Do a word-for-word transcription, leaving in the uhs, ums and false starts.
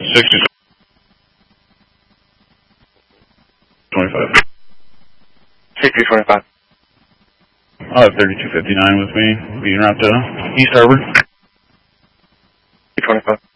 sixty twenty-five. sixty twenty-five. I'll have thirty-two fifty-nine with me, being route to East Harbor. twenty-five.